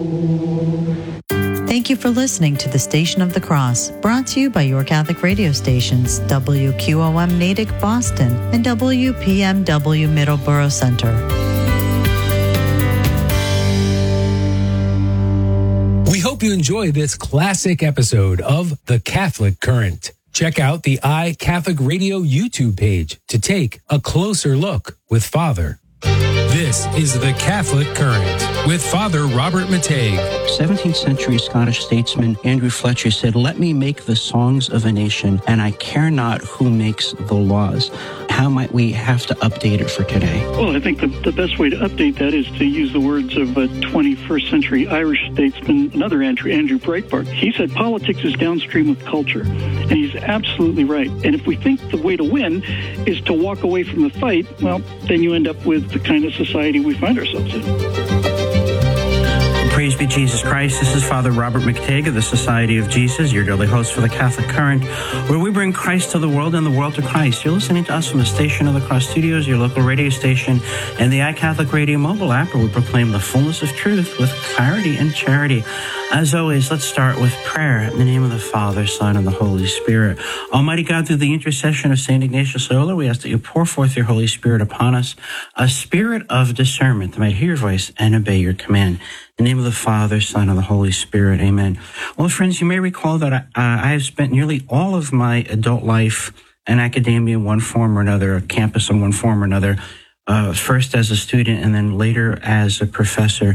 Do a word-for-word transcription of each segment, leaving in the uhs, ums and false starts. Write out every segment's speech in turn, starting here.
Thank you for listening to the Station of the Cross, brought to you by your Catholic radio stations, W Q O M Natick, Boston, and W P M W Middleborough Center. We hope you enjoy this classic episode of The Catholic Current. Check out the iCatholic Radio YouTube page to take a closer look with Father. This is The Catholic Current with Father Robert Matei. seventeenth century Scottish statesman Andrew Fletcher said, "Let me make the songs of a nation, and I care not who makes the laws." How might we have to update it for today? Well, I think the, the best way to update that is to use the words of a twenty-first century Irish statesman, another Andrew, Andrew Breitbart. He said politics is downstream of culture, and he's absolutely right. And if we think the way to win is to walk away from the fight, well, then you end up with the kind of society we find ourselves in. Praise be Jesus Christ. This is Father Robert McTague of the Society of Jesus, your daily host for the Catholic Current, where we bring Christ to the world and the world to Christ. You're listening to us from the Station of the Cross Studios, your local radio station, and the iCatholic Radio mobile app, where we proclaim the fullness of truth with clarity and charity. As always, let's start with prayer. In the name of the Father, Son, and the Holy Spirit. Almighty God, through the intercession of Saint Ignatius Loyola, we ask that you pour forth your Holy Spirit upon us, a spirit of discernment that might hear your voice and obey your command. In the name of the Father, Son, and the Holy Spirit. Amen. Well, friends, you may recall that I, uh, I have spent nearly all of my adult life in academia in one form or another, a campus in one form or another, uh, first as a student and then later as a professor.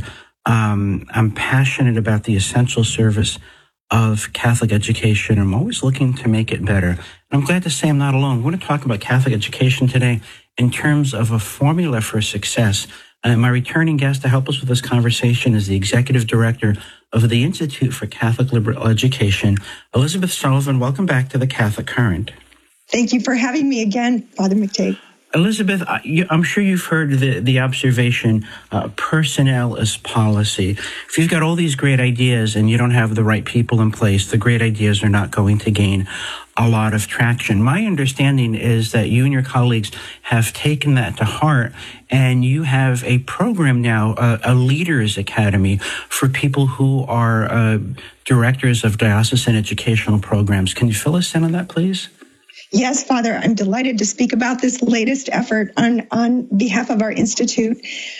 Um, I'm passionate about the essential service of Catholic education. I'm always looking to make it better. And I'm glad to say I'm not alone. We're going to talk about Catholic education today in terms of a formula for success. Uh, my returning guest to help us with this conversation is the Executive Director of the Institute for Catholic Liberal Education, Elizabeth Sullivan. Welcome back to the Catholic Current. Thank you for having me again, Father McTague. Elizabeth, I'm sure you've heard the, the observation, uh, personnel is policy. If you've got all these great ideas and you don't have the right people in place, the great ideas are not going to gain a lot of traction. My understanding is that you and your colleagues have taken that to heart, and you have a program now, a, a Leaders Academy, for people who are uh, directors of diocesan educational programs. Can you fill us in on that, please? Yes, Father, I'm delighted to speak about this latest effort on, on behalf of our institute.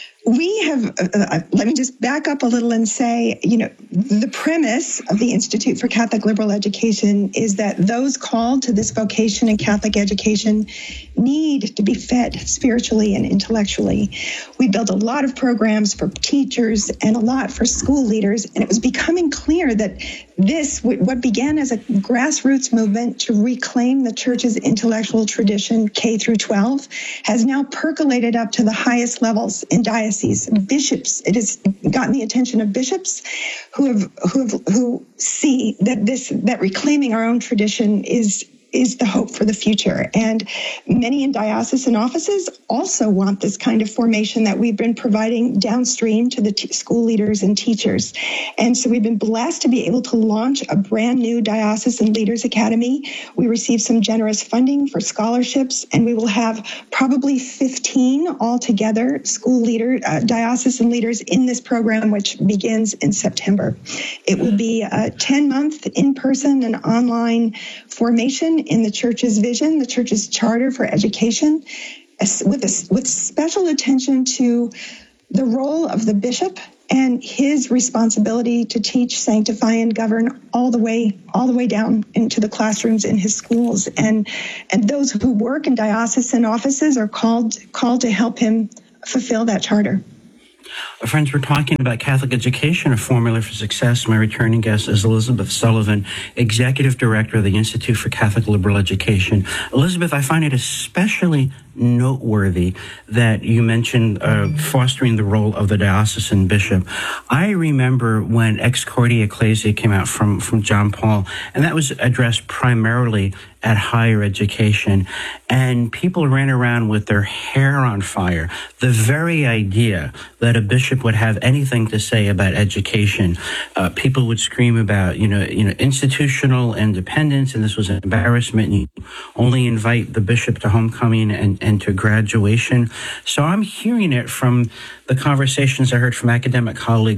We have, uh, let me just back up a little and say, you know, the premise of the Institute for Catholic Liberal Education is that those called to this vocation in Catholic education need to be fed spiritually and intellectually. We built a lot of programs for teachers and a lot for school leaders, and it was becoming clear that this, what began as a grassroots movement to reclaim the church's intellectual tradition, K through twelve, has now percolated up to the highest levels in dioceses. Bishops, it has gotten the attention of bishops who have who have, who see that this that reclaiming our own tradition is is the hope for the future. And many in diocesan offices also want this kind of formation that we've been providing downstream to the t- school leaders and teachers. And so we've been blessed to be able to launch a brand new Diocesan Leaders Academy. We received some generous funding for scholarships, and we will have probably fifteen altogether school leader, uh, diocesan leaders in this program, which begins in September. It will be a ten-month in-person and online formation in the church's vision, the church's charter for education, with a, with special attention to the role of the bishop and his responsibility to teach, sanctify, and govern all the way all the way down into the classrooms in his schools. And and those who work in diocesan offices are called called to help him fulfill that charter. Friends, we're talking about Catholic education, a formula for success. My returning guest is Elizabeth Sullivan, Executive Director of the Institute for Catholic Liberal Education. Elizabeth, I find it especially noteworthy that you mentioned uh, fostering the role of the diocesan bishop. I remember when Ex Corde Ecclesia came out from, from John Paul, and that was addressed primarily at higher education, and people ran around with their hair on fire. The very idea that a bishop would have anything to say about education, uh, people would scream about, you know, you know, institutional independence, and this was an embarrassment. And you only invite the bishop to homecoming and, and to graduation. So I'm hearing it from the conversations I heard from academic colleagues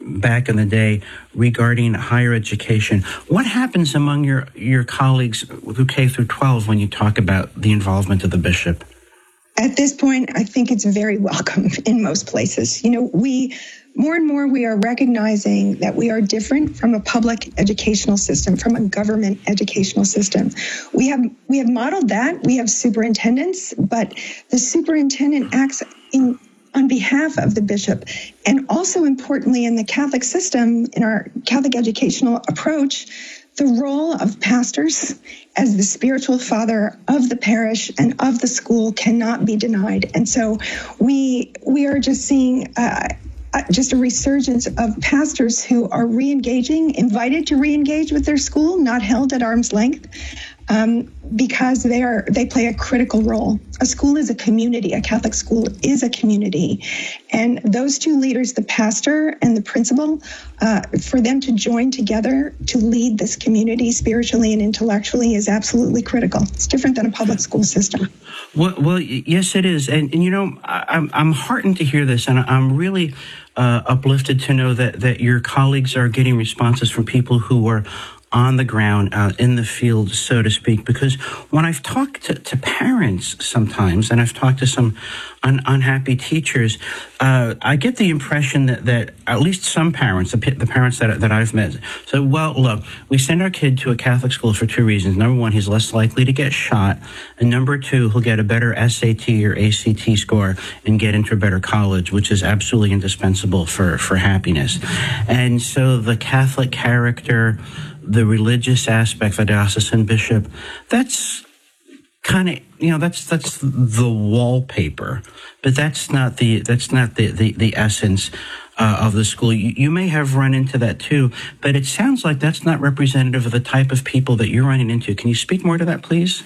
back in the day regarding higher education. What happens among your, your colleagues through K through twelve when you talk about the involvement of the bishop? At this point, I think it's very welcome in most places. You know, we more and more we are recognizing that we are different from a public educational system, from a government educational system. We have we have modeled that. We have superintendents, but the superintendent acts in on behalf of the bishop. And also importantly, in the Catholic system, in our Catholic educational approach, the role of pastors as the spiritual father of the parish and of the school cannot be denied. And so we we are just seeing uh, just a resurgence of pastors who are re-engaging, invited to re-engage with their school, not held at arm's length, um, because they are they play a critical role. A school is a community. A Catholic school is a community. And those two leaders, the pastor and the principal, uh, for them to join together to lead this community spiritually and intellectually is absolutely critical. It's different than a public school system. Well, well yes, it is. And, and you know, I, I'm, I'm heartened to hear this, and I'm really uh, uplifted to know that, that your colleagues are getting responses from people who are on the ground, uh, in the field, so to speak, because when I've talked to, to parents sometimes, and I've talked to some un- unhappy teachers, uh, I get the impression that, that at least some parents, the, the parents that, that I've met, say, well, look, we send our kid to a Catholic school for two reasons. Number one, he's less likely to get shot. And number two, he'll get a better S A T or A C T score and get into a better college, which is absolutely indispensable for, for happiness. And so the Catholic character, the religious aspect, the diocesan bishop, that's kind of, you know, that's that's the wallpaper, but that's not the that's not the the, the essence uh, of the school. You, you may have run into that too, but it sounds like that's not representative of the type of people that you're running into. Can you speak more to that, please?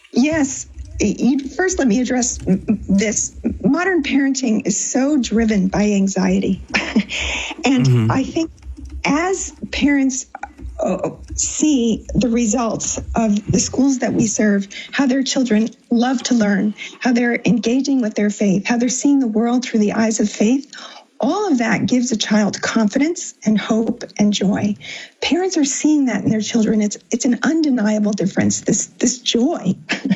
Yes. You, first, let me address this. Modern parenting is so driven by anxiety, and mm-hmm. I think as parents Uh, see the results of the schools that we serve, how their children love to learn, how they're engaging with their faith, how they're seeing the world through the eyes of faith. All of that gives a child confidence and hope and joy. Parents are seeing that in their children. It's it's an undeniable difference, this this joy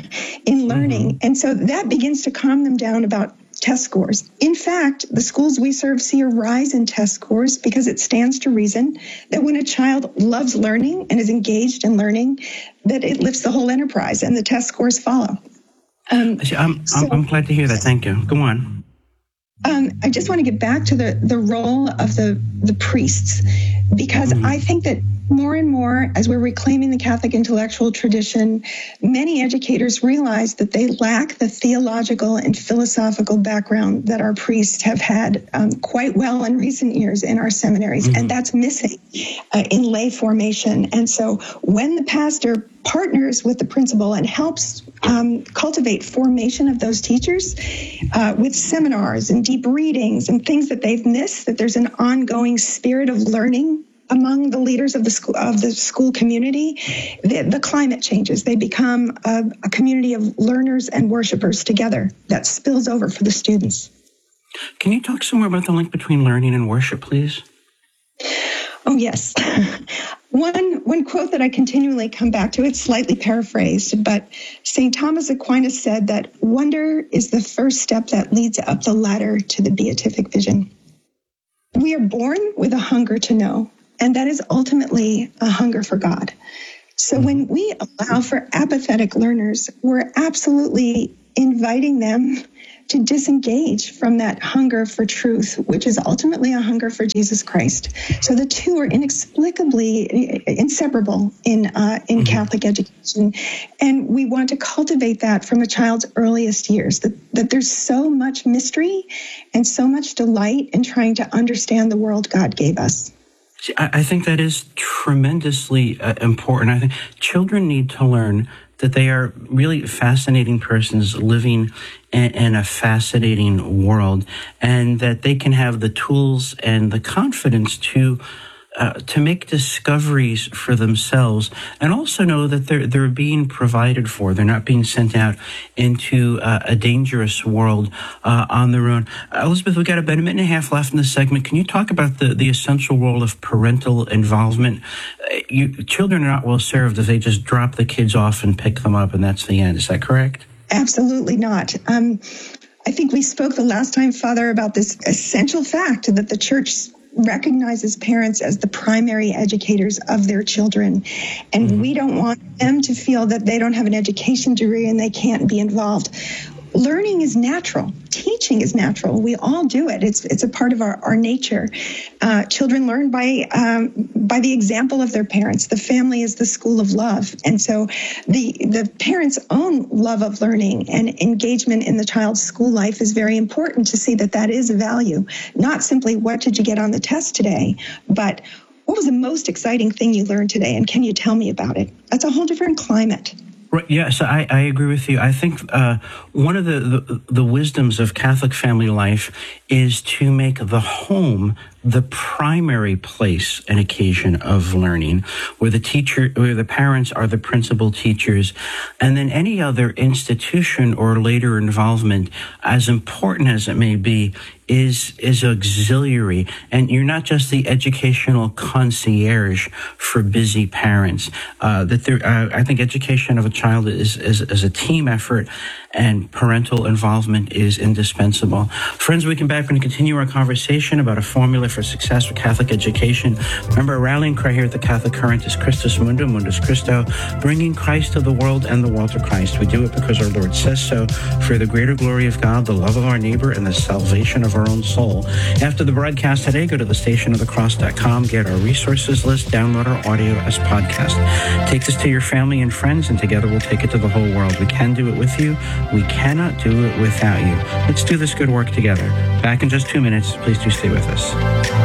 in learning. Mm-hmm. And so that begins to calm them down about test scores. In fact, the schools we serve see a rise in test scores because it stands to reason that when a child loves learning and is engaged in learning, that it lifts the whole enterprise and the test scores follow. Um, I'm, so, I'm, I'm glad to hear that. Thank you. Go on. Um, I just want to get back to the, the role of the, the priests, because mm-hmm. I think that more and more, as we're reclaiming the Catholic intellectual tradition, many educators realize that they lack the theological and philosophical background that our priests have had um, quite well in recent years in our seminaries, mm-hmm. and that's missing uh, in lay formation. And so when the pastor partners with the principal and helps um, cultivate formation of those teachers uh, with seminars and deep readings and things that they've missed, that there's an ongoing spirit of learning among the leaders of the school of the school community, the, the climate changes. They become a, a community of learners and worshipers together that spills over for the students. Can you talk some more about the link between learning and worship, please? Oh, yes. One one quote that I continually come back to, it's slightly paraphrased, but Saint Thomas Aquinas said that wonder is the first step that leads up the ladder to the beatific vision. We are born with a hunger to know, and that is ultimately a hunger for God. So when we allow for apathetic learners, we're absolutely inviting them to disengage from that hunger for truth, which is ultimately a hunger for Jesus Christ. So the two are inexplicably inseparable in uh, in mm-hmm. Catholic education. And we want to cultivate that from a child's earliest years, that, that there's so much mystery and so much delight in trying to understand the world God gave us. See, I think that is tremendously uh, important. I think children need to learn that they are really fascinating persons living in, in a fascinating world, and that they can have the tools and the confidence to uh, to make discoveries for themselves, and also know that they're they're being provided for. They're not being sent out into uh, a dangerous world uh, on their own. Uh, Elizabeth, we've got about a minute and a half left in this segment. Can you talk about the, the essential role of parental involvement? Uh, you, children are not well served if they just drop the kids off and pick them up, and that's the end. Is that correct? Absolutely not. Um, I think we spoke the last time, Father, about this essential fact that the church recognizes parents as the primary educators of their children. And mm-hmm. we don't want them to feel that they don't have an education degree and they can't be involved. Learning is natural. Teaching is natural. We all do it. It's it's a part of our, our nature. Uh, children learn by um, by the example of their parents. The family is the school of love. And so the the parents' own love of learning and engagement in the child's school life is very important to see that that is a value. Not simply what did you get on the test today, but what was the most exciting thing you learned today, and can you tell me about it? That's a whole different climate. Right, yes, I, I agree with you. I think uh, one of the, the the wisdoms of Catholic family life is to make the home the primary place and occasion of learning, where the teacher, where the parents are the principal teachers, and then any other institution or later involvement, as important as it may be, is is auxiliary. And you're not just the educational concierge for busy parents. Uh, that there, uh, I think education of a child is, is is a team effort, and parental involvement is indispensable. Friends, we come back. We're going to continue our conversation about a formula for success with Catholic education. Remember, our rallying cry here at the Catholic Current is Christus Mundum, Mundus Christo, bringing Christ to the world and the world to Christ. We do it because our Lord says so, for the greater glory of God, the love of our neighbor, and the salvation of our own soul. After the broadcast today, go to the station of the cross dot com, get our resources list, download our audio as podcast. Take this to your family and friends, and together we'll take it to the whole world. We can do it with you. We cannot do it without you. Let's do this good work together. Back in just two minutes. Please do stay with us.